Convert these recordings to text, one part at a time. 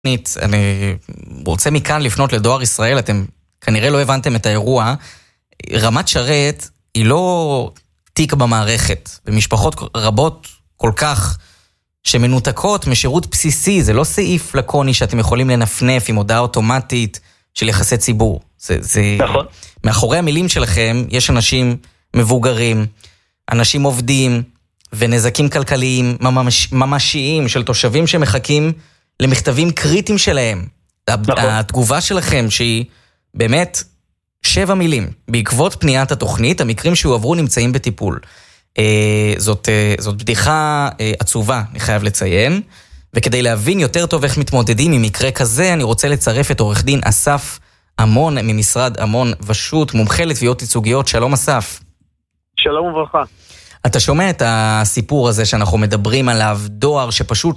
אני רוצה מכאן לפנות לדואר ישראל, אתם כנראה לא הבנתם את האירוע. רמת שרת היא לא תיק במערכת, במשפחות רבות כל כך שמנותקות משירות בסיסי, זה לא סעיף לקוני שאתם יכולים לנפנף עם הודעה אוטומטית של יחסי ציבור. נכון. מאחורי המילים שלכם יש אנשים מבוגרים, אנשים עובדים ונזקים כלכליים ממשיים של תושבים שמחכים למכתבים קריטיים שלהם. התגובה שלכם שהיא באמת 7 מילים. בעקבות פניית התוכנית, המקרים שהועברו נמצאים בטיפול. זאת בדיחה עצובה, אני חייב לציין. וכדי להבין יותר טוב איך מתמודדים עם מקרה כזה, אני רוצה לצרף את עורך דין אסף אמון ממשרד אמון ושות, מומחה לתביעות ייצוגיות. שלום אסף. שלום וברכה. אתה שומע את הסיפור הזה שאנחנו מדברים עליו, דואר שפשוט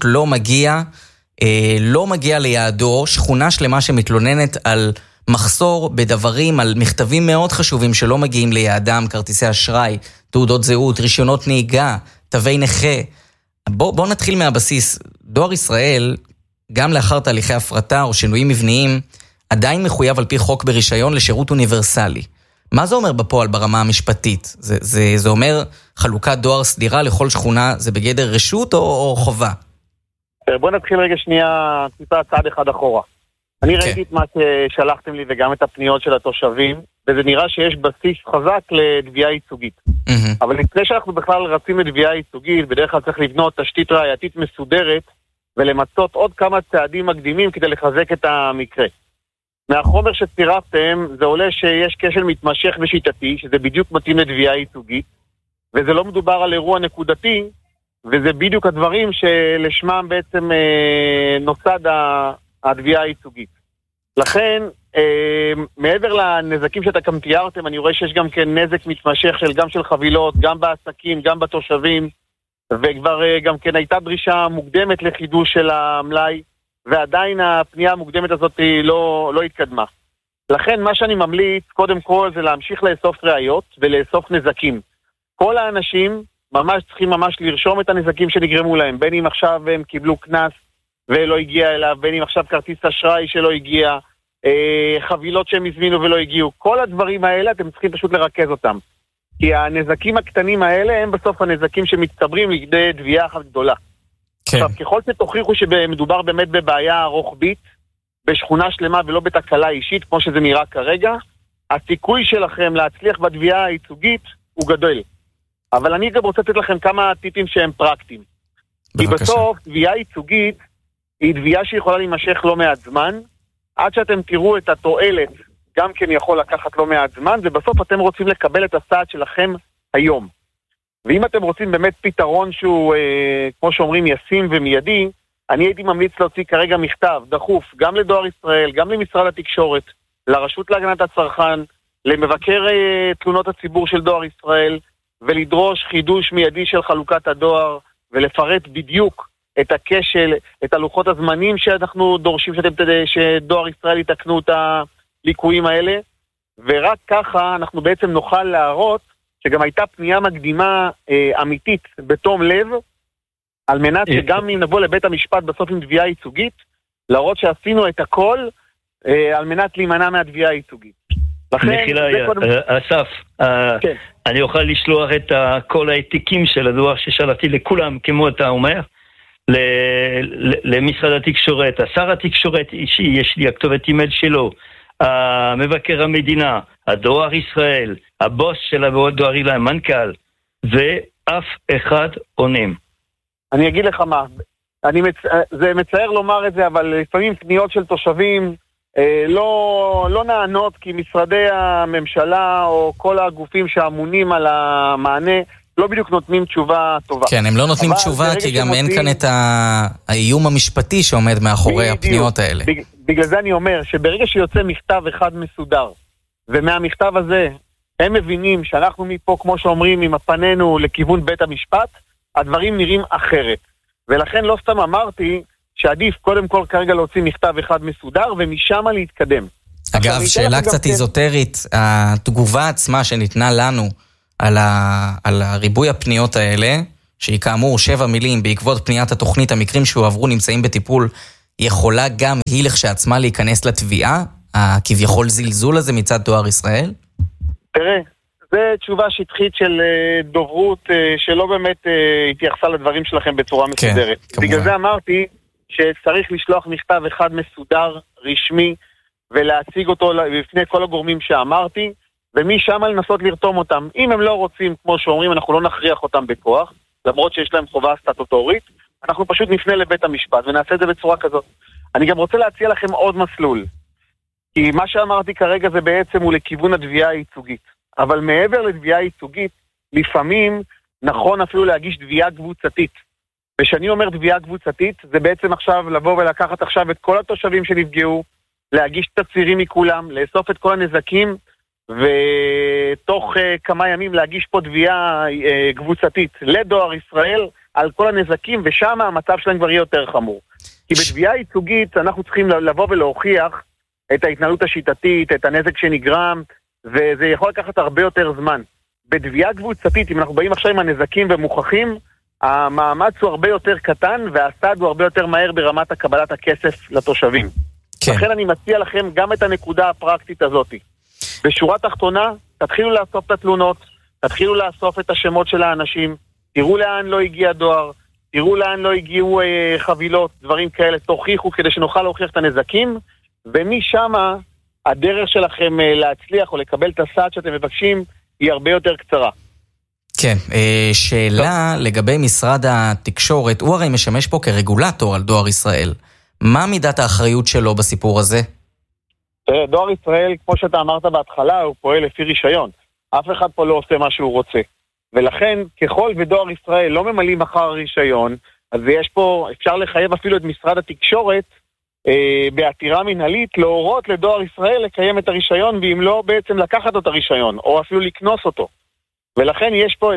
לא מגיע ליעדו, שכונה שלמה שמתלוננת על מחסור בדברים, על מכתבים מאוד חשובים שלא מגיעים ליעדם, כרטיסי אשראי, תעודות זהות, רישיונות נהיגה, תווי נכה. בוא נתחיל מהבסיס. דואר ישראל, גם לאחר תהליכי הפרטה או שינויים מבניים, עדיין מחויב על פי חוק ברישיון לשירות אוניברסלי. מה זה אומר בפועל ברמה המשפטית? זה אומר חלוקת דואר סדירה לכל שכונה, זה בגדר רשות או חובה? בוא נתחיל רגע שנייה, טיפה צעד אחד אחורה. אני ראיתי את מה ששלחתם לי וגם את הפניות של התושבים, וזה נראה שיש בסיס חזק לתביעה ייצוגית. אבל לפני שאנחנו בכלל רצים לתביעה ייצוגית, בדרך כלל צריך לבנות תשתית ראייתית מסודרת, ולמצות עוד כמה צעדים מקדימים כדי לחזק את המקרה. מהחומר שצירפתם, זה עולה שיש כשל מתמשך ושיטתי, שזה בדיוק מתאים לתביעה ייצוגית, וזה לא מדובר על אירוע נקודתי, וזה בדיוק הדברים שלשמם בעצם נוסד התביעה הייצוגית. לכן, מעבר לנזקים שאתה גם תיארתם, אני רואה שיש גם כן נזק מתמשך גם של חבילות, גם בעסקים, גם בתושבים, וכבר גם כן הייתה דרישה מוקדמת לחידוש של המלאי, ועדיין הפנייה המוקדמת הזאת לא התקדמה. לכן מה שאני ממליץ, קודם כל, זה להמשיך לאסוף ראיות ולאסוף נזקים. כל האנשים צריכים לרשום את הנזקים שנגרמו להם, בין אם עכשיו הם קיבלו כנס ולא הגיע אליו, בין אם עכשיו כרטיס אשראי שלא הגיע, חבילות שהם הזמינו ולא הגיעו. כל הדברים האלה אתם צריכים פשוט לרכז אותם. כי הנזקים הקטנים האלה הם בסוף הנזקים שמצטברים לכדי תביעה אחת גדולה. כן. עכשיו, ככל שתוכיחו שמדובר באמת בבעיה רוחבית, בשכונה שלמה ולא בתקלה אישית, כמו שזה נראה כרגע, הסיכוי שלכם להצליח בתביעה הייצוגית הוא גדול. אבל אני גם רוצה לתת לכם כמה טיפים שהם פרקטיים. כי בסוף, תביעה ייצוגית היא תביעה שיכולה להימשך לא מעט זמן, עד שאתם תראו את התועלת, גם כן יכול לקחת לא מעט זמן, ובסוף אתם רוצים לקבל את הסעד שלכם היום. ואם אתם רוצים באמת פתרון שהוא, כמו שאומרים, ישים ומיידי, אני הייתי ממליץ להוציא כרגע מכתב דחוף, גם לדואר ישראל, גם למשרד התקשורת, לרשות להגנת הצרכן, למבקר תלונות הציבור של דואר ישראל, ולדרוש חידוש מיידי של חלוקת הדואר, ולפרט בדיוק את הכשל, את הלוחות הזמנים שאנחנו דורשים שדואר ישראל יתקנו את הליקויים האלה, ורק ככה אנחנו בעצם נוכל להראות שגם הייתה פנייה מקדימה אמיתית בתום לב, על מנת שגם אם נבוא לבית המשפט בסוף עם תביעה ייצוגית, להראות שעשינו את הכל על מנת להימנע מהתביעה הייצוגית. מחילה, אסף, אני אוכל לשלוח את כל העתיקים של הדואר ששלחתי לכולם, כמו אתה אומר, למשרד התקשורת, השר התקשורת אישי, יש לי הכתובת אימייל שלו, מבקר המדינה, הדואר ישראל, הבוס של הדואר ישראל, מנכ"ל, ואף אחד עונים. אני אגיד לך מה, זה מצער לומר את זה, אבל לפעמים פניות של תושבים לא נענות, כי משרדי הממשלה או כל הגופים שאמונים על המענה לא בדיוק נותנים תשובה טובה. כן, הם לא נותנים תשובה כי גם אין כאן את האיום המשפטי שעומד מאחורי הפניות האלה. בגלל זה אני אומר שברגע שיוצא מכתב אחד מסודר, ומהמכתב הזה הם מבינים שאנחנו מפה, כמו שאומרים, עם הפנינו לכיוון בית המשפט, הדברים נראים אחרת. ולכן לא סתם אמרתי שעדיף קודם כל כרגע להוציא מכתב אחד מסודר ומשם להתקדם. אגב, שאלה קצת איזוטרית, התגובה עצמה שניתנה לנו על הריבוי הפניות האלה, שהיא כאמור 7 מילים בעקבות פניית התוכנית, המקרים שהועברו נמצאים בטיפול, יכולה גם היא לכשעצמה להיכנס לתביעה? כביכול זלזול הזה מצד דואר ישראל? תראה, זו תשובה שטחית של דוברות שלא באמת התייחסה לדברים שלכם בצורה מסודרת. בגלל זה אמרתי שצריך לשלוח מכתב אחד מסודר, רשמי, ולהציג אותו בפני כל הגורמים שאמרתי, ומשם לנסות לרתום אותם. אם הם לא רוצים, כמו שאומרים, אנחנו לא נכריח אותם בכוח, למרות שיש להם חובה סטטוטורית, אנחנו פשוט נפנה לבית המשפט ונעשה את זה בצורה כזאת. אני גם רוצה להציע לכם עוד מסלול, כי מה שאמרתי כרגע זה בעצם הוא לכיוון התביעה הייצוגית. אבל מעבר לתביעה ייצוגית, לפעמים נכון אפילו להגיש תביעה קבוצתית. ושאני אומר תביעה קבוצתית, זה בעצם עכשיו לבוא ולקחת עכשיו את כל התושבים שנפגעו, להגיש תצהירים מכולם, לאסוף את כל הנזקים, ותוך כמה ימים להגיש פה תביעה קבוצתית לדואר ישראל על כל הנזקים, ושם המצב שלהם כבר יהיה יותר חמור. כי בתביעה ייצוגית אנחנו צריכים לבוא ולהוכיח את ההתנהלות השיטתית, את הנזק שנגרם, וזה יכול לקחת הרבה יותר זמן. בתביעה קבוצתית, אם אנחנו באים עכשיו עם הנזקים ומוכחים, המאמץ הוא הרבה יותר קטן, והסעד הוא הרבה יותר מהר ברמת הקבלת הכסף לתושבים. כן. לכן אני מציע לכם גם את הנקודה הפרקטית הזאת. בשורה תחתונה, תתחילו לאסוף את התלונות, תתחילו לאסוף את השמות של האנשים, תראו לאן לא הגיע דואר, תראו לאן לא הגיעו חבילות, דברים כאלה, תוכיחו כדי שנוכל להוכיח את הנזקים, ומשם הדרך שלכם להצליח או לקבל את הסעד שאתם מבקשים היא הרבה יותר קצרה. כן, שאלה לגבי משרד התקשורת, הוא הרי משמש פה כרגולטור על דואר ישראל. מה מידת האחריות שלו בסיפור הזה? דואר ישראל, כמו שאתה אמרת בהתחלה, הוא פועל לפי רישיון. אף אחד פה לא עושה מה שהוא רוצה. ולכן, ככל ודואר ישראל לא ממלאים אחר רישיון, אז יש פה, אפשר לחייב אפילו את משרד התקשורת, בעתירה מנהלית, להורות לדואר ישראל לקיים את הרישיון, ואם לא בעצם לקחת את הרישיון, או אפילו לקנוס אותו. ולכן יש פה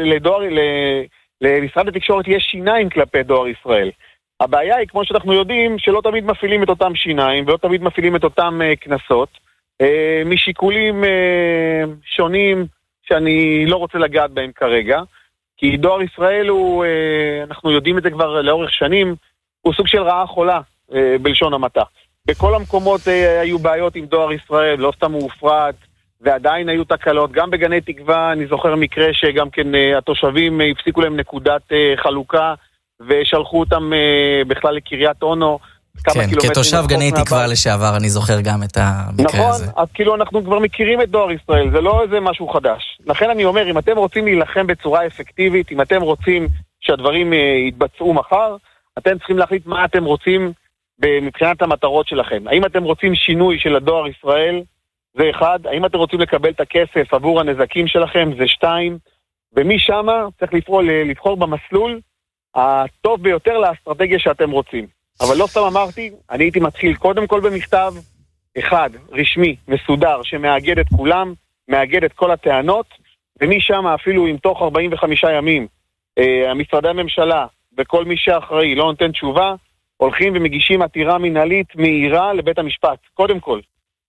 למשרד התקשורת יש שיניים כלפי דואר ישראל. הבעיה היא, כמו שאנחנו יודעים, שלא תמיד מפעילים את אותם שיניים, ולא תמיד מפעילים את אותם כנסות, משיקולים שונים שאני לא רוצה לגעת בהם כרגע, כי דואר ישראל הוא, אנחנו יודעים את זה כבר לאורך שנים, הוא סוג של רעה חולה, בלשון המעטה. בכל המקומות היו בעיות עם דואר ישראל, לא סתם הוא הופרט, ועדיין היו תקלות, גם בגני תקווה, אני זוכר מקרה שגם כן התושבים הפסיקו להם נקודת חלוקה, ושלחו אותם בכלל לקריית אונו. כן, כתושב גני תקווה לשעבר, אני זוכר גם את המקרה הזה. נכון, אז כאילו אנחנו כבר מכירים את דואר ישראל, זה לא איזה משהו חדש. לכן אני אומר, אם אתם רוצים להילחם בצורה אפקטיבית, אם אתם רוצים שהדברים יתבצעו מחר, אתם צריכים להחליט מה אתם רוצים מבחינת המטרות שלכם. האם אתם רוצים שינוי של הדואר ישראל? זה אחד. האם אתם רוצים לקבל את הכסף עבור הנזקים שלכם? זה שתיים. ומשם צריך לבחור במסלול הטוב ביותר לאסטרטגיה שאתם רוצים. אבל לא סתם אמרתי, אני הייתי מתחיל קודם כל במכתב, אחד, רשמי, מסודר, שמאגד את כולם, מאגד את כל הטענות, ומשם אפילו אם תוך 45 ימים, המשרדי הממשלה וכל מי שאחראי לא נותן תשובה, הולכים ומגישים עתירה מנהלית מהירה לבית המשפט, קודם כל.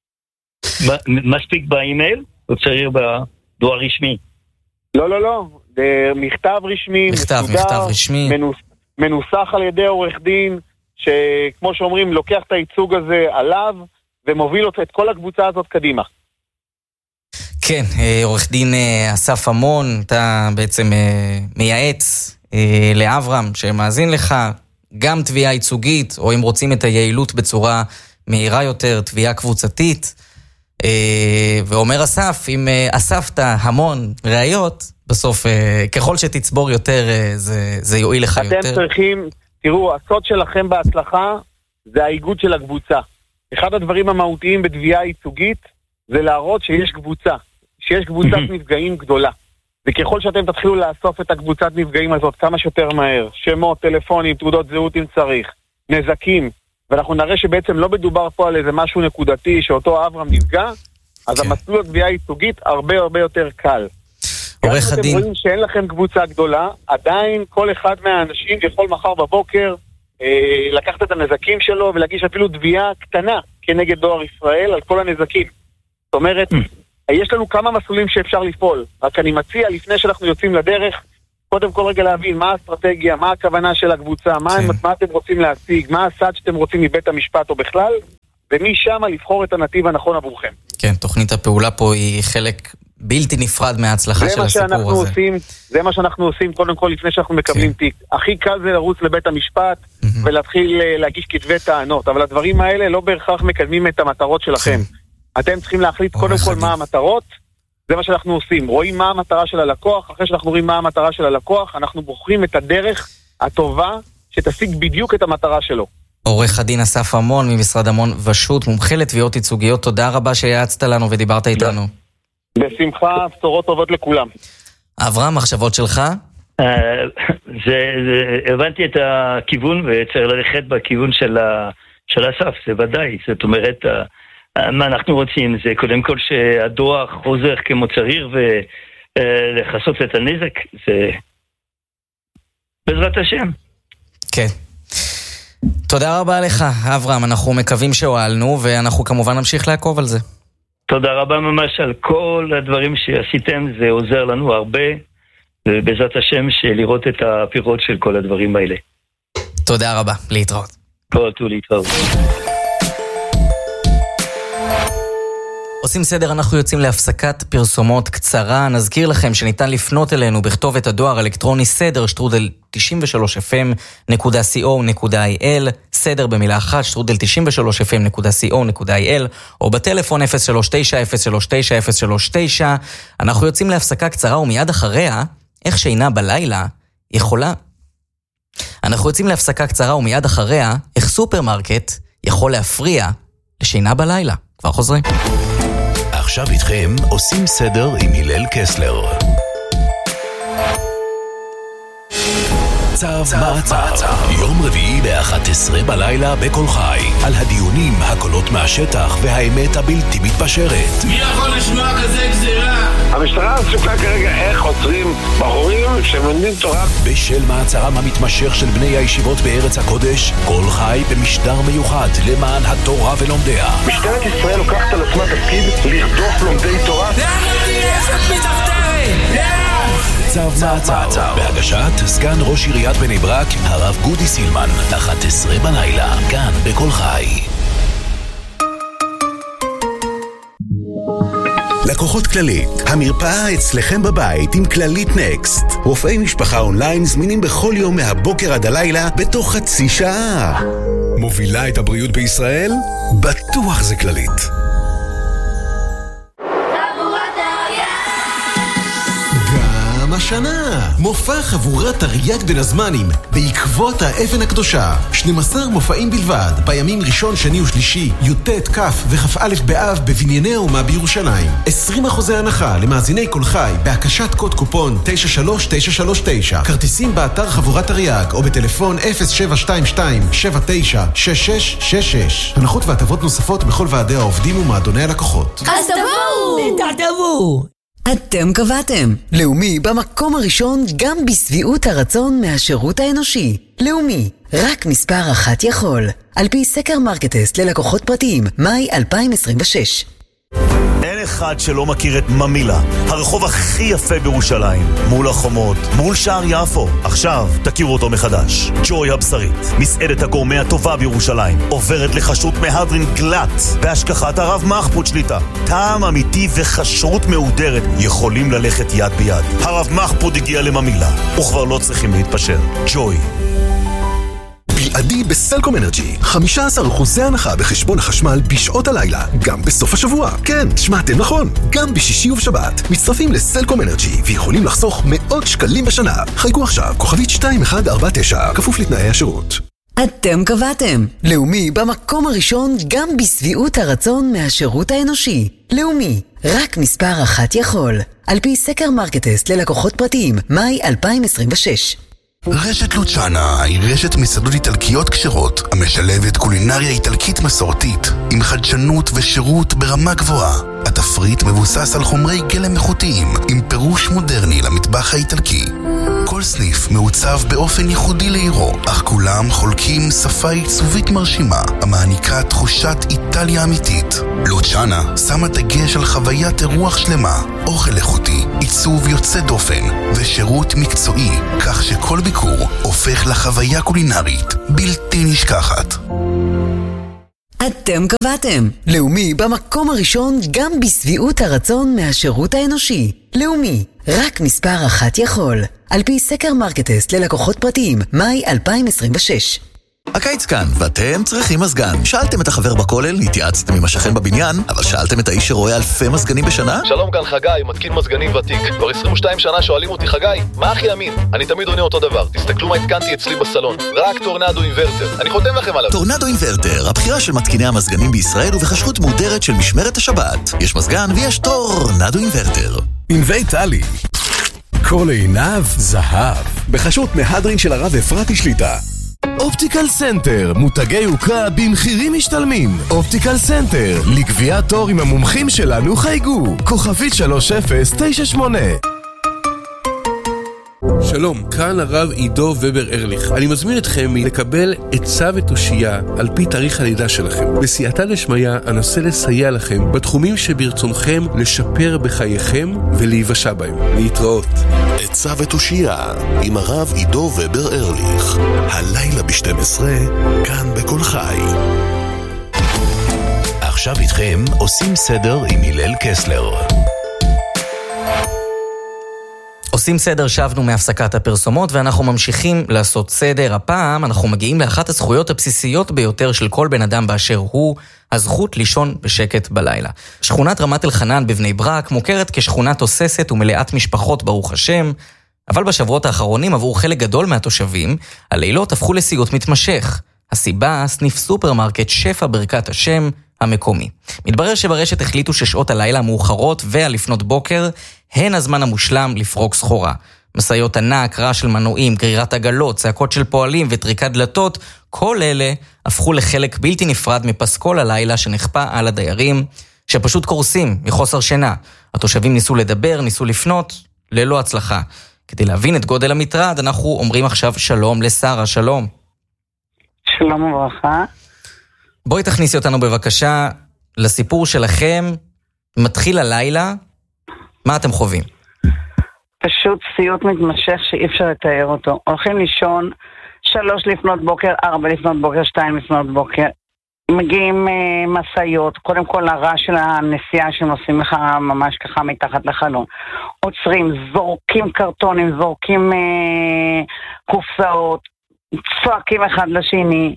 מספיק באימייל? או צריך בדואר רשמי? לא. מכתב רשמי, מכתב רשמי. מנוסח על ידי עורך דין, שכמו שאומרים, לוקח את הייצוג הזה עליו, ומוביל את כל הקבוצה הזאת קדימה. כן, עורך דין אסף המון, אתה בעצם מייעץ לאברהם שמאזין לך, גם תביעה ייצוגית, או אם רוצים את היעילות בצורה מהירה יותר, תביעה קבוצתית, ואומר אסף, אם אספת המון ראיות, בסוף ככל שתצבור יותר, זה יועיל לך יותר. אתם צריכים, תראו, הסוד שלכם בהצלחה, זה האיגוד של הקבוצה. אחד הדברים המהותיים בתביעה ייצוגית, זה להראות שיש קבוצה, שיש קבוצת נפגעים גדולה. וככל שאתם תתחילו לאסוף את הקבוצת נפגעים הזאת כמה שיותר מהר, שמות, טלפונים, תעודות זהות אם צריך, נזקים, ואנחנו נראה שבעצם לא מדובר פה על איזה משהו נקודתי שאותו אברהם נפגע, אז המסלול התביעה ייצוגית הרבה הרבה יותר קל. עורך הדין. אתם רואים שאין לכם קבוצה גדולה, עדיין כל אחד מהאנשים יכול מחר בבוקר לקחת את הנזקים שלו ולהגיש אפילו תביעה קטנה כנגד דואר ישראל על כל הנזקים. זאת אומרת, יש לנו כמה מסלולים שאפשר לפעול, רק אני מציע לפני שאנחנו יוצאים לדרך, קודם כל רגע להבין מה האסטרטגיה, מה הכוונה של הקבוצה, מה אתם רוצים להשיג, מה הסד שאתם רוצים מבית המשפט או בכלל, ומשם לבחור את הנתיב הנכון עבורכם. כן, תוכנית הפעולה פה היא חלק בלתי נפרד מההצלחה של הסיפור הזה. זה מה שאנחנו עושים קודם כל לפני שאנחנו מקבלים תיק. הכי קל זה לרוץ לבית המשפט ולהתחיל להגיש כתבי טענות, אבל הדברים האלה לא בהכרח מקדמים את המטרות שלכם. אתם צריכים להחליט קודם כל מה המטרות, זה מה שאנחנו עושים. רואים מה המטרה של הלקוח, אחרי שאנחנו רואים מה המטרה של הלקוח, אנחנו בוחרים את הדרך הטובה שתשיג בדיוק את המטרה שלו. עורך הדין אסף המון ממשרד המון ושות, מומחה לתביעות ייצוגיות, תודה רבה שיעצת לנו ודיברת איתנו. בשמחה, בשורות טובות לכולם. אברהם, מחשבות שלך? הבנתי את הכיוון וצריך ללכת בכיוון של אסף, זה ודאי. זאת אומרת, מה אנחנו רוצים זה קודם כל שהדואר חוזר כמו צריך ולחסות את הנזק, זה בעזרת השם. כן. תודה רבה לך, אברהם, אנחנו מקווים שהועלנו ואנחנו כמובן נמשיך לעקוב על זה. תודה רבה ממש על כל הדברים שעשיתם, זה עוזר לנו הרבה, ובעזרת השם שלראות את הפירות של כל הדברים האלה. תודה רבה, להתראות. כל טוב, להתראות. עושים סדר, אנחנו יוצאים להפסקת פרסומות קצרה. נזכיר לכם שניתן לפנות אלינו בכתובת הדואר אלקטרוני סדר @93fm.co.il, סדר במילה אחת @93fm.co.il, או בטלפון 039-039-039. אנחנו יוצאים להפסקה קצרה ומיד אחריה, איך שינה בלילה יכולה. אנחנו יוצאים להפסקה קצרה ומיד אחריה, איך סופרמרקט יכול להפריע לשינה בלילה. כבר חוזרים. עכשיו איתכם עושים סדר עם הלל קסלר. צו מעצר, יום רביעי ב-11 בלילה בכל חי, על הדיונים, הקולות מהשטח והאמת הבלתי מתפשרת. מי יכול לשמוע כזה גזירה? המשטרה עסוקה כרגע איך עוצרים בחורים שמלמדים תורה. בשל מעצרם המתמשך של בני הישיבות בארץ הקודש, כל חי במשדר מיוחד למען התורה ולומדיה. משטרת ישראל לוקחת על עצמה תפקיד לרדוף לומדי תורה. לאן אותי אשת מתחתרת? צו מעצר, בהגשת סגן ראש עיריית בני ברק, הרב גודי סילמן, 11 בלילה, כאן בכל חי. לקוחות כללית, המרפאה אצלכם בבית עם כללית נקסט. רופאי משפחה אונליין זמינים בכל יום מהבוקר עד הלילה בתוך חצי שעה. מובילה את הבריאות בישראל? בטוח זה כללית. השנה מופע חבורת תרי"ג בין הזמנים בעקבות האבן הקדושה. 12 מופעים בלבד בימים ראשון, שני ושלישי, י"ט, כ' וכ"א באב בבנייני האומה בירושלים. 20% הנחה למאזיני כל חי בהקשת קוד קופון 93939. כרטיסים באתר חבורת תרי"ג או בטלפון 0722-796666. הנחות והטבות נוספות בכל ועדי העובדים ומועדוני הלקוחות. אז תבואו! אתם קבעתם. לאומי במקום הראשון גם בסביעות הרצון מהשירות האנושי. לאומי, רק מספר אחת יכול. על פי סקר מרקטסט ללקוחות פרטיים, מאי 2026. אין אחד שלא מכיר את ממילה, הרחוב הכי יפה בירושלים, מול החומות, מול שער יפו. עכשיו תכירו אותו מחדש. ג'וי הבשרית, מסעדת הגורמה הטובה בירושלים, עוברת לחשות מהדרין גלט בהשגחת הרב מחפוד שליטה. טעם אמיתי וחשרות מהודרת יכולים ללכת יד ביד. הרב מחפוד הגיע לממילה, וכבר לא צריכים להתפשר. ג'וי. בלעדי בסלקום אנרג'י, 15% הנחה בחשבון החשמל בשעות הלילה, גם בסוף השבוע. כן, שמעתם נכון, גם בשישי ובשבת. מצטרפים לסלקום אנרג'י ויכולים לחסוך מאות שקלים בשנה. חייגו עכשיו, כוכבית 2149, כפוף לתנאי השירות. אתם קבעתם. לאומי במקום הראשון גם בסביעות הרצון מהשירות האנושי. לאומי, רק מספר אחת יכול. על פי סקר מרקטסט ללקוחות פרטיים, מאי 2026. רשת לוצ'אנה היא רשת מסעדות איטלקיות כשרות המשלבת קולינריה איטלקית מסורתית עם חדשנות ושירות ברמה גבוהה. התפריט מבוסס על חומרי גלם איכותיים עם פירוש מודרני למטבח האיטלקי. כל סניף מעוצב באופן ייחודי לעירו, אך כולם חולקים שפה עיצובית מרשימה, המעניקה תחושת איטליה אמיתית. לוצ'אנה שמה דגש על חוויית אירוח שלמה, אוכל איכותי, עיצוב יוצא דופן ושירות מקצועי, כך שכל ביקור הופך לחוויה קולינרית בלתי נשכחת. אתם קבעתם. לאומי במקום הראשון גם בסביעות הרצון מהשירות האנושי. לאומי, רק מספר אחת יכול. על פי סקר מרקטסט ללקוחות פרטיים, מאי 2026. הקיץ כאן, ואתם צריכים מזגן. שאלתם את החבר בכולל, התייעצתם עם השכן בבניין, אבל שאלתם את האיש שרואה אלפי מזגנים בשנה? שלום, כאן חגי, מתקין מזגנים ותיק. כבר 22 שנה שואלים אותי, חגי, מה הכי אמין? אני תמיד עונה אותו דבר. תסתכלו מה התקנתי אצלי בסלון. רק טורנדו אינברטר. אני חותם לכם עליו. טורנדו אינברטר, הבחירה של מתקיני המזגנים בישראל ובחשכות מודרת של משמרת השבת. יש מזגן ויש טורנדו אינברטר. ענבי טלי. כל עיניו זהב. בחשות מהדרין של הרב אפרתי שליטה. אופטיקל סנטר, מותגי יוקרה במחירים משתלמים. אופטיקל סנטר, לקביעת תור עם המומחים שלנו חייגו. כוכבית 3098. שלום, כאן הרב עידו ובר ארליך. אני מזמין אתכם לקבל עצה ותושייה על פי תאריך הלידה שלכם. בסייעתא דשמיא אנסה לסייע לכם בתחומים שברצונכם לשפר בחייכם ולהיוושע בהם. להתראות. עצה ותושייה עם הרב עידו ובר ארליך. הלילה ב-12, כאן בכל חי. עכשיו איתכם עושים סדר עם הלל קסלר. עושים סדר, שבנו מהפסקת הפרסומות ואנחנו ממשיכים לעשות סדר. הפעם אנחנו מגיעים לאחת הזכויות הבסיסיות ביותר של כל בן אדם באשר הוא, הזכות לישון בשקט בלילה. שכונת רמת אלחנן בבני ברק מוכרת כשכונה תוססת ומלאת משפחות ברוך השם, אבל בשבועות האחרונים עבור חלק גדול מהתושבים, הלילות הפכו לסיוט מתמשך. הסיבה, סניף סופרמרקט שפע ברכת השם המקומי. מתברר שברשת החליטו ששעות הלילה המאוחרות והלפנות בוקר הן הזמן המושלם לפרוק סחורה. מסעיות ענק, רעש של מנועים, גרירת עגלות, צעקות של פועלים וטריקת דלתות, כל אלה הפכו לחלק בלתי נפרד מפסקול הלילה שנכפה על הדיירים, שפשוט קורסים מחוסר שינה. התושבים ניסו לדבר, ניסו לפנות, ללא הצלחה. כדי להבין את גודל המטרד, אנחנו אומרים עכשיו שלום לשרה. שלום. שלום וברכה. בואי תכניסי אותנו בבקשה לסיפור שלכם. מתחיל הלילה, מה אתם חווים? פשוט סיוט מתמשך שאי אפשר לתאר אותו. הולכים לישון 3 לפנות בוקר, 4 לפנות בוקר, 2 לפנות בוקר. מגיעים מסעיות, קודם כל הרעש של הנסיעה שנוסעים לך ממש ככה מתחת לחלון. עוצרים, זורקים קרטונים, זורקים קופסאות, צועקים אחד לשני.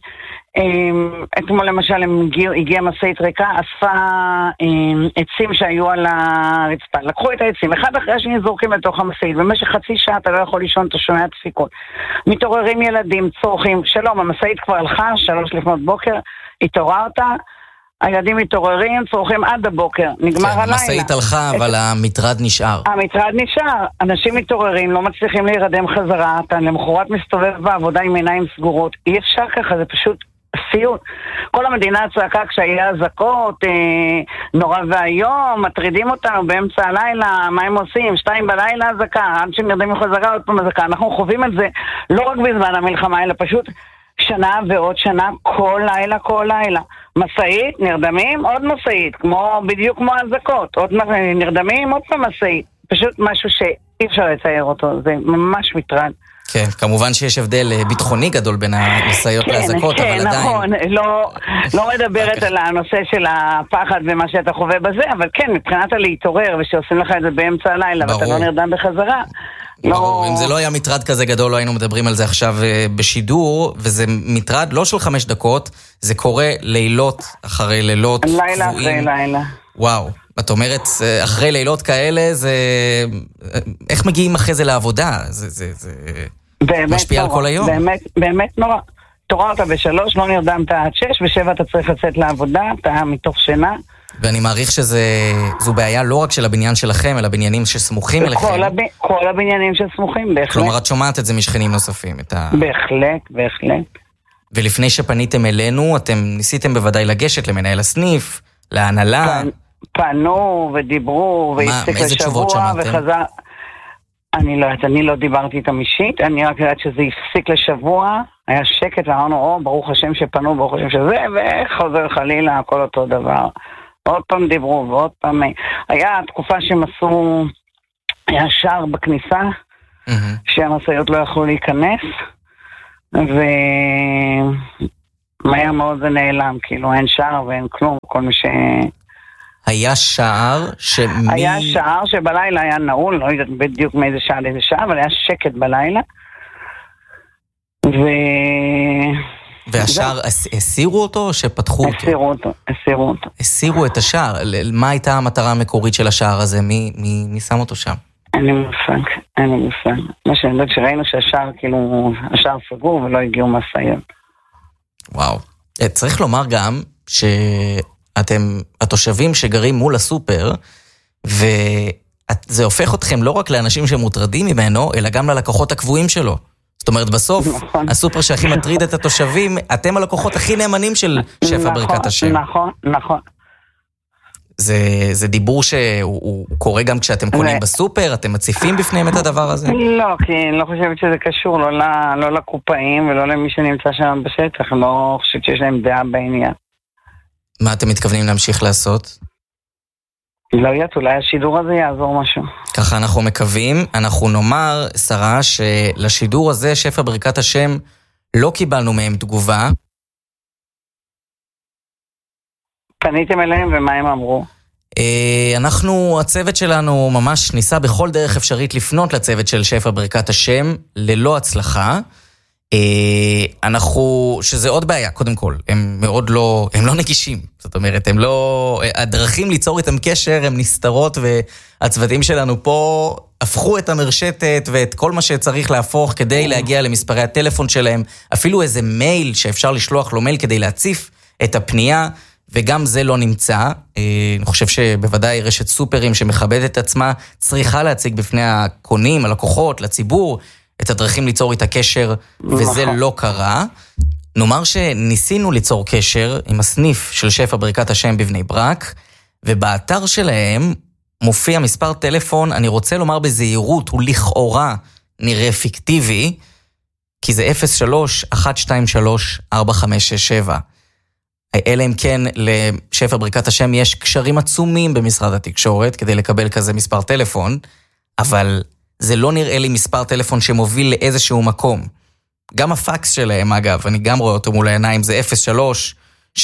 אתמול למשל הגיעה מסעית ריקה, אספה עצים שהיו על הרצפה, לקחו את העצים, אחד אחרי השני זורקים לתוך המסעית, במשך חצי שעה אתה לא יכול לישון, אתה שומע דפיקות, מתעוררים ילדים, צורכים, שלום, המסעית כבר הלכה, 3 לפנות בוקר, התעוררת, הילדים מתעוררים, צורכים עד הבוקר, נגמר הלילה. המסעית הלכה, אבל המטרד נשאר. המטרד נשאר, אנשים מתעוררים, לא מצליחים להירדם חזרה, אתה למחרת מסתובב בעבודה עם עיניים סגורות, אי אפשר ככה, זה פשוט סיוט. כל המדינה צעקה כשהיה אזעקות, נורא והיום, מטרידים אותנו באמצע הלילה, מה הם עושים? 2 בלילה אזעקה, עד שנרדמים חזרה עוד פעם אזעקה. אנחנו חווים את זה לא רק בזמן המלחמה, אלא פשוט שנה ועוד שנה, כל לילה, כל לילה. מסעית, נרדמים, עוד מסעית, בדיוק כמו אזעקות, עוד נרדמים, עוד פעם מסעית. פשוט משהו שאי אפשר לצייר אותו, זה ממש מטרד. כן, כמובן שיש הבדל ביטחוני גדול בין המסעיות לאזעקות, אבל עדיין. כן, נכון, לא מדברת על הנושא של הפחד ומה שאתה חווה בזה, אבל כן, מבחינת להתעורר ושעושים לך את זה באמצע הלילה, ואתה לא נרדם בחזרה. ברור, אם זה לא היה מטרד כזה גדול, לא היינו מדברים על זה עכשיו בשידור, וזה מטרד לא של 5 דקות, זה קורה לילות אחרי לילות. לילה אחרי לילה. וואו. את אומרת, אחרי לילות כאלה, זה... איך מגיעים אחרי זה לעבודה? זה משפיע על כל היום. באמת נורא. תוררת ב3, לא נרדמת עד 6, ב7 אתה צריך לצאת לעבודה, אתה מתוך שינה. ואני מעריך שזו בעיה לא רק של הבניין שלכם, אלא בניינים שסמוכים אליכם. כל הבניינים שסמוכים, בהחלט. כלומר, את שומעת את זה משכנים נוספים. בהחלט. ולפני שפניתם אלינו, אתם ניסיתם בוודאי לגשת למנהל הסניף, להנהלה. פנו ודיברו, והפסיק לשבוע וחזר. אני לא דיברתי איתם אישית, אני רק יודעת שזה הפסיק לשבוע, היה שקט ואמרנו, ברוך השם שפנו, ברוך השם שזה, וחוזר חלילה, הכל אותו דבר. עוד פעם דיברו ועוד פעם, היה תקופה שהם עשו, היה שער בכניסה, שהמשאיות לא יכלו להיכנס, ומהר מאוד זה נעלם, כאילו אין שער ואין כלום, כל מי ש... היה שער היה שער שבלילה היה נעול, לא יודעת בדיוק מאיזה שעה לאיזה שעה, אבל היה שקט בלילה. והשער, הסירו אותו או שפתחו אותו? הסירו אותו. הסירו את השער. מה הייתה המטרה המקורית של השער הזה? מי שם אותו שם? אין לי מושג. מה שאני יודעת שראינו שהשער, כאילו, השער סגור ולא הגיעו משאיות. וואו. צריך לומר גם התושבים שגרים מול הסופר, וזה הופך אתכם לא רק לאנשים שמוטרדים ממנו, אלא גם ללקוחות הקבועים שלו. זאת אומרת, בסוף, הסופר שהכי מטריד את התושבים, אתם הלקוחות הכי נאמנים של שפע ברכת השם. נכון. זה דיבור שהוא קורה גם כשאתם קונים בסופר, אתם מציפים בפניהם את הדבר הזה? לא, כי אני לא חושבת שזה קשור, לא לקופאים ולא למי שנמצא שם בשטח, אני לא חושבת שיש להם דעה בעניין. מה אתם מתכוונים להמשיך לעשות? לא יודעת, אולי השידור הזה יעזור משהו. ככה אנחנו מקווים. אנחנו נאמר, שרה, שלשידור הזה, שפע ברכת השם, לא קיבלנו מהם תגובה. פניתם אליהם ומה הם אמרו? הצוות שלנו ממש ניסה בכל דרך אפשרית לפנות לצוות של שפע ברכת השם, ללא הצלחה. שזה עוד בעיה, קודם כל, הם לא נגישים, זאת אומרת, הדרכים ליצור איתם קשר הם נסתרות, והצוותים שלנו פה הפכו את המרשתת ואת כל מה שצריך להפוך כדי להגיע למספרי הטלפון שלהם, אפילו איזה מייל שאפשר לשלוח לו מייל כדי להציף את הפנייה, וגם זה לא נמצא. אני חושב שבוודאי רשת סופרים שמכבדת את עצמה צריכה להציג בפני הקונים, הלקוחות, לציבור, את הדרכים ליצור איתה קשר, וזה לא קרה. נאמר שניסינו ליצור קשר עם הסניף של שפע ברכת השם בבני ברק, ובאתר שלהם מופיע מספר טלפון, אני רוצה לומר בזהירות, הוא לכאורה נראה פיקטיבי, כי זה 03-123-4567. אלא אם כן לשפע ברכת השם יש קשרים עצומים במשרד התקשורת, כדי לקבל כזה מספר טלפון, אבל זה לא נראה לי מספר טלפון שמוביל לאיזשהו מקום. גם הפקס שלהם, אגב, אני גם רואה אותו מול העיניים, זה 03-33333,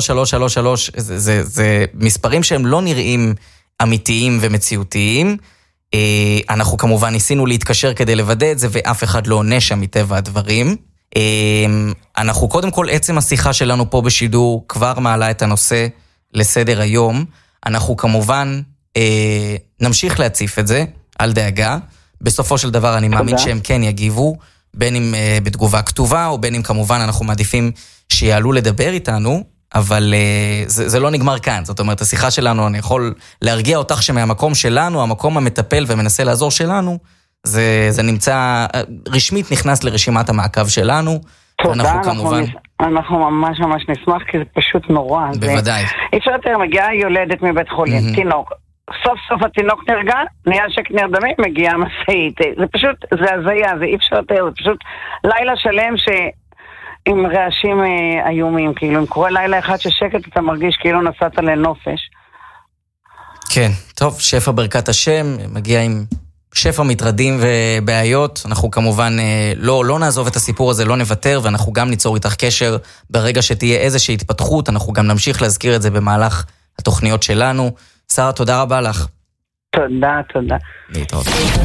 זה מספרים שהם לא נראים אמיתיים ומציאותיים. אנחנו כמובן ניסינו להתקשר כדי לוודא את זה, ואף אחד לא עונה שם מטבע הדברים. אנחנו קודם כל, עצם השיחה שלנו פה בשידור כבר מעלה את הנושא לסדר היום. אנחנו כמובן נמשיך להציף את זה, על דאגה. בסופו של דבר אני מאמין שהם כן יגיבו, בין אם בתגובה כתובה, או בין אם כמובן אנחנו מעדיפים שיעלו לדבר איתנו, אבל זה לא נגמר כאן. זאת אומרת, השיחה שלנו, אני יכול להרגיע אותך שמהמקום שלנו, המקום המטפל ומנסה לעזור שלנו, זה נמצא, רשמית נכנס לרשימת המעקב שלנו. תודה, אנחנו ממש נשמח, כי זה פשוט נורא. בוודאי. אי אפשר יותר, מגיעה יולדת מבית חולים, תינוק. סוף סוף התינוק נרגע, נהיה שקט נרדמים, מגיעה משאית. זה פשוט, זה הזיה, זה אי אפשר יותר, זה פשוט לילה שלם עם רעשים איומים, כאילו אם קורה לילה אחד ששקט אתה מרגיש כאילו נסעת לנופש. כן, טוב, שפע ברכת השם, מגיע עם שפע מטרדים ובעיות, אנחנו כמובן לא נעזוב את הסיפור הזה, לא נוותר, ואנחנו גם ניצור איתך קשר ברגע שתהיה איזושהי התפתחות, אנחנו גם נמשיך להזכיר את זה במהלך התוכניות שלנו. שרה, תודה רבה לך. תודה. להתראות.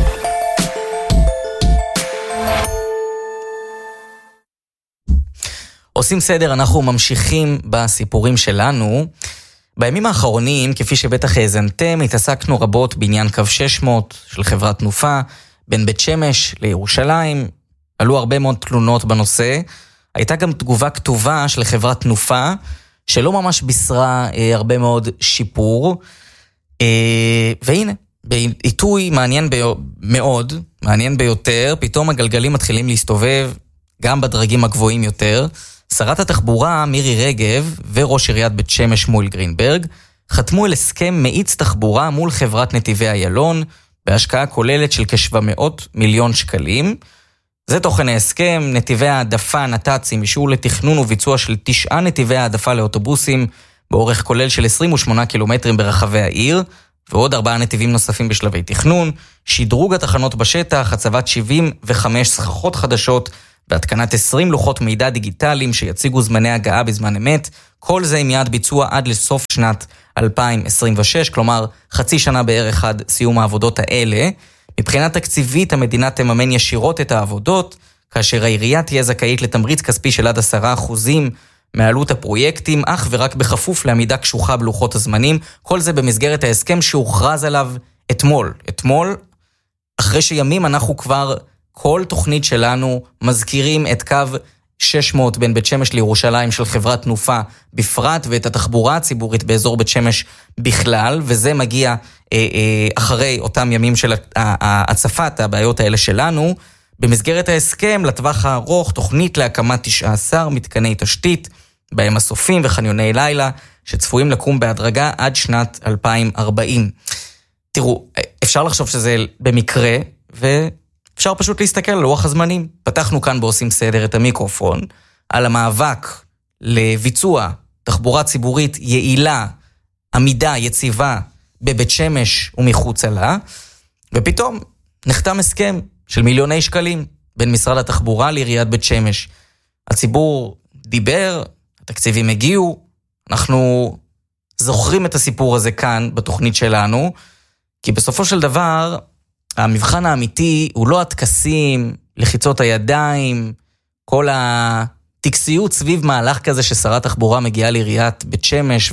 עושים סדר, אנחנו ממשיכים בסיפורים שלנו. בימים האחרונים, כפי שבטח האזנתם, התעסקנו רבות בעניין קו 600 של חברת תנופה, בין בית שמש לירושלים. עלו הרבה מאוד תלונות בנושא. הייתה גם תגובה כתובה של חברת תנופה, שלא ממש בישרה הרבה מאוד שיפור. והנה, בעיתוי מעניין ביותר, פתאום הגלגלים מתחילים להסתובב גם בדרגים הגבוהים יותר. שרת התחבורה מירי רגב וראש עיריית בית שמש שמואל גרינברג חתמו על הסכם מאיץ תחבורה מול חברת נתיבי איילון, בהשקעה כוללת של כ-700 מיליון שקלים. זה תוכן ההסכם. נתיבי העדפה נת"צים אישור לתכנון וביצוע של 9 נתיבי העדפה לאוטובוסים באורך כולל של 28 קילומטרים ברחבי העיר, ועוד 4 נתיבים נוספים בשלבי תכנון, שדרוג התחנות בשטח, הצבת 75 סככות חדשות, והתקנת 20 לוחות מידע דיגיטליים שיציגו זמני הגעה בזמן אמת, כל זה עם יעד ביצוע עד לסוף שנת 2026, כלומר חצי שנה בערך עד סיום העבודות האלה. מבחינה תקציבית המדינה תממן ישירות את העבודות, כאשר העירייה תהיה זכאית לתמריץ כספי של עד 10% מעלות הפרויקטים, אך ורק בכפוף לעמידה קשוחה בלוחות הזמנים, כל זה במסגרת ההסכם שהוכרז עליו אתמול. אתמול, אחרי שימים אנחנו כבר, כל תוכנית שלנו מזכירים את קו 600 בין בית שמש לירושלים של חברת תנופה בפרט, ואת התחבורה הציבורית באזור בית שמש בכלל, וזה מגיע אחרי אותם ימים של הצפת הבעיות האלה שלנו. במסגרת ההסכם לטווח הארוך, תוכנית להקמת 19 מתקני תשתית, בהם הסופים וחניוני לילה, שצפויים לקום בהדרגה עד שנת 2040. תראו, אפשר לחשוב שזה במקרה, ואפשר פשוט להסתכל על לוח הזמנים. פתחנו כאן בעושים סדר את המיקרופון, על המאבק לביצוע תחבורה ציבורית יעילה, עמידה, יציבה, בבית שמש ומחוצה לה, ופתאום נחתם הסכם של מיליוני שקלים בין משרד התחבורה לעיריית בית שמש. הציבור דיבר, התקציבים הגיעו, אנחנו זוכרים את הסיפור הזה כאן בתוכנית שלנו, כי בסופו של דבר המבחן האמיתי הוא לא התקסים, לחיצות הידיים, כל הטקסיות סביב מהלך כזה ששרת תחבורה מגיעה לעיריית בית שמש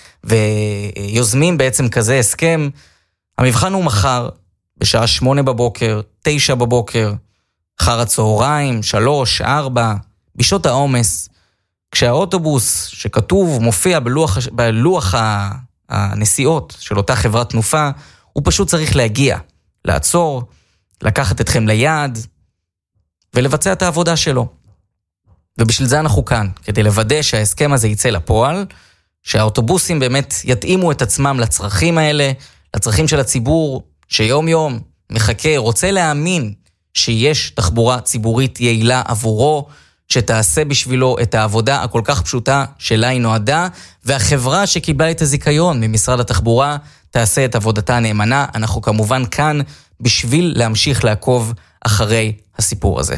ויוזמים בעצם כזה הסכם. המבחן הוא מחר, בשעה 8 בבוקר, 9 בבוקר, אחר הצהריים, 3, 4, בשעות העומס, כשהאוטובוס שכתוב, מופיע בלוח הנסיעות של אותה חברת תנופה, הוא פשוט צריך להגיע, לעצור, לקחת אתכם ליד, ולבצע את העבודה שלו. ובשביל זה אנחנו כאן, כדי לוודא שההסכם הזה יצא לפועל, שהאוטובוסים באמת יתאימו את עצמם לצרכים האלה, לצרכים של הציבור, שיום יום מחכה, רוצה להאמין שיש תחבורה ציבורית יעילה עבורו, שתעשה בשבילו את העבודה הכל כך פשוטה שלה היא נועדה, והחברה שקיבלה את הזיכיון ממשרד התחבורה תעשה את עבודתה נאמנה. אנחנו כמובן כאן בשביל להמשיך לעקוב אחרי הסיפור הזה.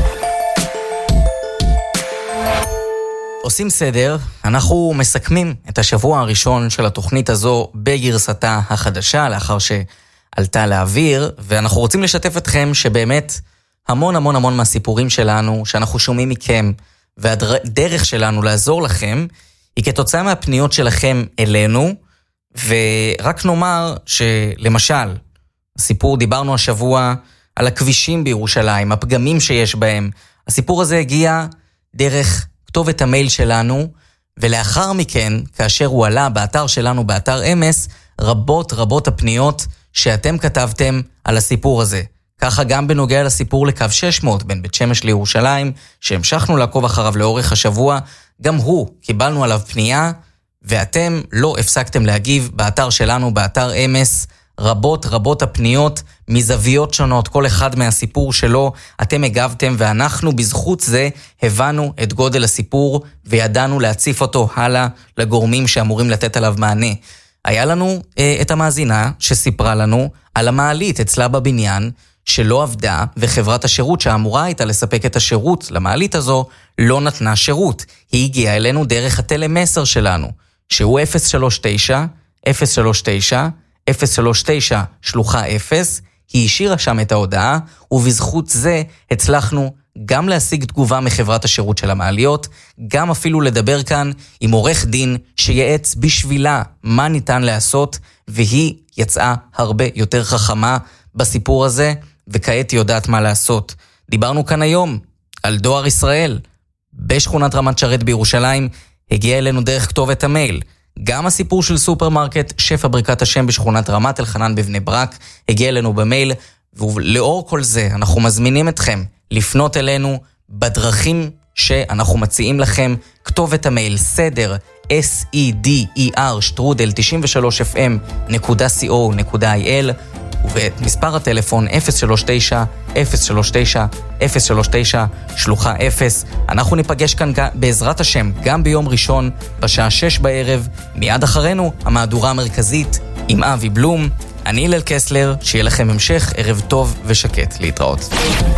עושים סדר, אנחנו מסכמים את השבוע הראשון של התוכנית הזו בגרסתה החדשה, לאחר שעלתה לאוויר, ואנחנו רוצים לשתף אתכם שבאמת המון מהסיפורים שלנו, שאנחנו שומעים מכם, והדרך שלנו לעזור לכם, היא כתוצאה מהפניות שלכם אלינו, ורק נאמר שלמשל, הסיפור, דיברנו השבוע על הכבישים בירושלים, הפגמים שיש בהם, הסיפור הזה הגיע דרך כתובת המייל שלנו, ולאחר מכן, כאשר הוא עלה באתר שלנו, באתר אמס, רבות הפניות שאתם כתבתם על הסיפור הזה. ככה גם בנוגע לסיפור לקו 600 בין בית שמש לירושלים, שהמשכנו לעקוב אחריו לאורך השבוע, גם הוא קיבלנו עליו פנייה, ואתם לא הפסקתם להגיב באתר שלנו, באתר אמס, רבות הפניות מזוויות שונות, כל אחד מהסיפור שלו, אתם הגבתם, ואנחנו בזכות זה הבנו את גודל הסיפור, וידענו להציף אותו הלאה לגורמים שאמורים לתת עליו מענה. היה לנו את המאזינה שסיפרה לנו על המעלית אצלה בבניין, שלא עבדה, וחברת השירות שאמורה הייתה לספק את השירות למעלית הזו, לא נתנה שירות. היא הגיעה אלינו דרך הטלמסר שלנו, שהוא 039 שלוחה 0, היא השאירה שם את ההודעה, ובזכות זה הצלחנו גם להשיג תגובה מחברת השירות של המעליות, גם אפילו לדבר כאן עם עורך דין שייעץ בשבילה מה ניתן לעשות, והיא יצאה הרבה יותר חכמה בסיפור הזה, וכעת היא יודעת מה לעשות. דיברנו כאן היום על דואר ישראל, בשכונת רמת שרת בירושלים, הגיע אלינו דרך כתובת המייל. גם הסיפור של סופרמרקט שפע ברכת השם בשכונת רמת אלחנן בבני ברק הגיע אלינו במייל, ולאור כל זה אנחנו מזמינים אתכם לפנות אלינו בדרכים שאנחנו מציעים לכם. כתובת המייל סדר seder@93fm.co.il, ואת מספר הטלפון 039-039-039 שלוחה 0. אנחנו ניפגש כאן בעזרת השם גם ביום ראשון בשעה 6 בערב, מיד אחרינו המהדורה המרכזית עם אבי בלום. אני הלל קסלר, שיהיה לכם המשך ערב טוב ושקט. להתראות.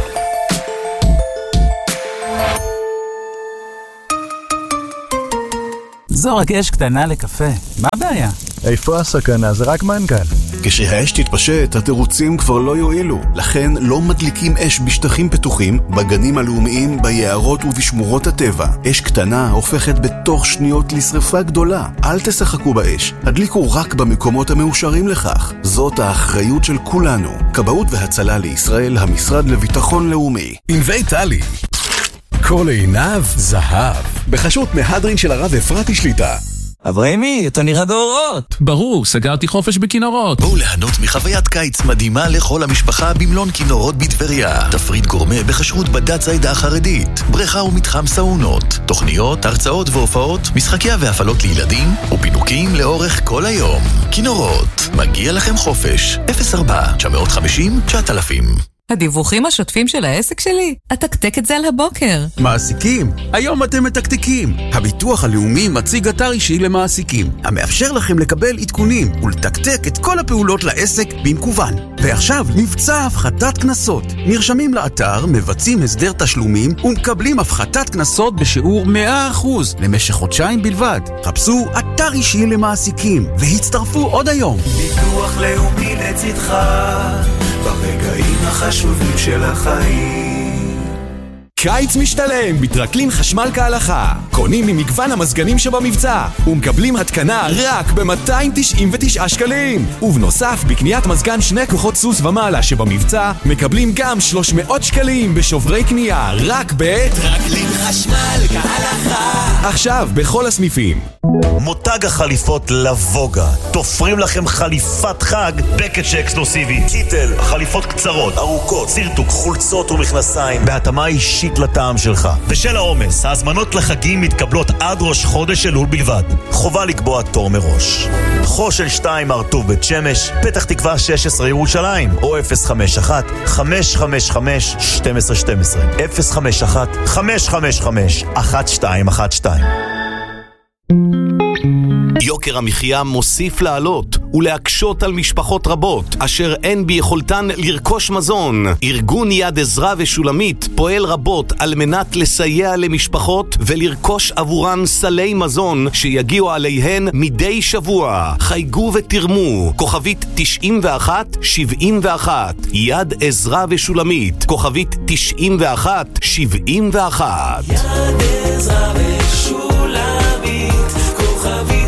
זו רק אש קטנה לקפה, מה הבעיה? איפה הסכנה? זה רק מנכ"ל. כשהאש תתפשט, התירוצים כבר לא יועילו. לכן לא מדליקים אש בשטחים פתוחים, בגנים הלאומיים, ביערות ובשמורות הטבע. אש קטנה הופכת בתוך שניות לשריפה גדולה. אל תשחקו באש, הדליקו רק במקומות המאושרים לכך. זאת האחריות של כולנו. כבאות והצלה לישראל, המשרד לביטחון לאומי. ענבי טלי. כל עיניו זהב. בחשות מהדרין של הרב אפרתי שליטה. אברהימי, אתה נראה דורות. ברור, סגרתי חופש בכינורות. בואו ליהנות מחוויית קיץ מדהימה לכל המשפחה במלון כינורות בטבריה. תפריט גורמה בכשרות בדת העדה החרדית. בריכה ומתחם סאונות. תוכניות, הרצאות והופעות, משחקיה והפעלות לילדים ופינוקים לאורך כל היום. כינורות, מגיע לכם חופש. 04-950-9000. הדיווחים השוטפים של העסק שלי? אתקתק את זה על הבוקר. מעסיקים, היום אתם מתקתקים. הביטוח הלאומי מציג אתר אישי למעסיקים, המאפשר לכם לקבל עדכונים ולתקתק את כל הפעולות לעסק במקוון. ועכשיו, מבצע הפחתת כנסות. נרשמים לאתר, מבצעים הסדר תשלומים ומקבלים הפחתת כנסות בשיעור 100% למשך חודשיים בלבד. חפשו אתר אישי למעסיקים והצטרפו עוד היום. ביטוח לאומי לצדך ברגעים החשובים של החיים. קיץ משתלם בטרקלין חשמל כהלכה. קונים ממגוון המזגנים שבמבצע ומקבלים התקנה רק ב-299 שקלים. ובנוסף, בקניית מזגן 2 כוחות סוס ומעלה שבמבצע מקבלים גם 300 שקלים בשוברי קנייה רק טרקלין חשמל כהלכה. עכשיו בכל הסניפים. מותג החליפות לבוגה תופרים לכם חליפת חג בקטש אקסקלוסיבי. קיטל, חליפות קצרות, ארוכות, סירטוק, חולצות ומכנסיים בהתאמה אישית לטעם שלך. בשל העומס, ההזמנות לחגים מתקבלות עד ראש חודש אלול בלבד. חובה לקבוע תור מראש. חושל 2 ארטוב בית שמש, פתח תקווה 16 ירושלים, או 051-555-1212 051-555-1212. יוקר המחיה מוסיף לעלות ולהקשות על משפחות רבות אשר אין ביכולתן לרכוש מזון. ארגון יד עזרא ושולמית פועל רבות על מנת לסייע למשפחות ולרכוש עבורן סלי מזון שיגיעו עליהן מדי שבוע. חייגו ותרמו. כוכבית 9171. יד עזרא ושולמית. כוכבית 9171. יד עזרא ושולמית. כוכבית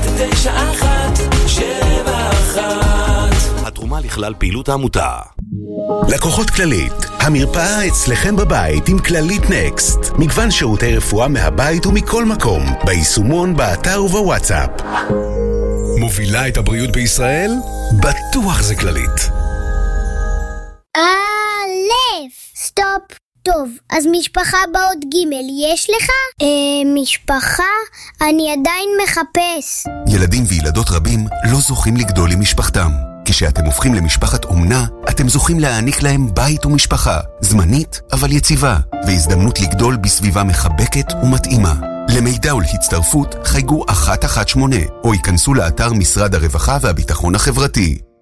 9171. התרומה לכלל פעילות העמותה. לקוחות כללית, המרפאה אצלכם בבית עם כללית נקסט. מגוון שירותי רפואה מהבית ומכל מקום, ביישומון, באתר ובוואטסאפ. מובילה את הבריאות בישראל? בטוח זה כללית. סטופ. טוב, אז משפחה באות ג' יש לך? משפחה? אני עדיין מחפש. ילדים וילדות רבים לא זוכים לגדול עם משפחתם. כשאתם הופכים למשפחת אומנה, אתם זוכים להעניק להם בית ומשפחה, זמנית אבל יציבה, והזדמנות לגדול בסביבה מחבקת ומתאימה. למידע ולהצטרפות חייגו 118 או ייכנסו לאתר משרד הרווחה והביטחון החברתי.